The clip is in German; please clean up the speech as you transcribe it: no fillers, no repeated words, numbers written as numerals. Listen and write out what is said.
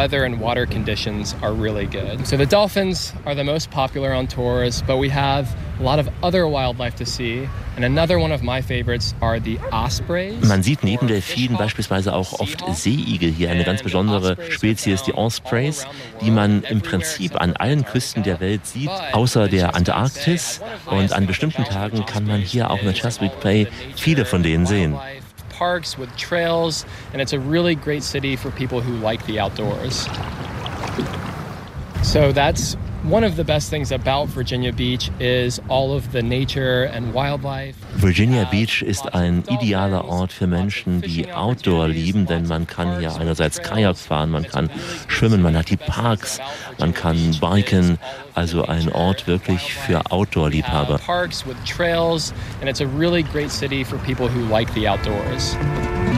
weather and water conditions are really good. So the dolphins are the most popular on tours, but we have a lot of other wildlife to see. And another one of my favorites are the ospreys. Man sieht neben Delfinen beispielsweise auch oft Seeigel hier, eine ganz besondere Spezies, die Ospreys, die man im Prinzip an allen Küsten der Welt sieht, außer der Antarktis. Und an bestimmten Tagen kann man hier auch in der Chesapeake Bay viele von denen sehen. Parks with trails, and it's a really great city for people who like the outdoors. So that's one of the best things about Virginia Beach is all of the nature and wildlife. Virginia Beach ist ein idealer Ort für Menschen, die Outdoor lieben, denn man kann hier einerseits Kajak fahren, man kann schwimmen, man hat die Parks, man kann biken, also ein Ort wirklich für Outdoor-Liebhaber. Parks with trails, and it's a really great city for people who like the outdoors.